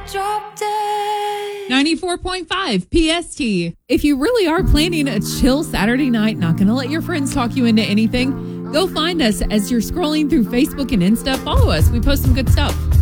drop dead. 94.5 PST. If you really are planning a chill Saturday night, not going to let your friends talk you into anything, go find us as you're scrolling through Facebook and Insta. Follow us. We post some good stuff.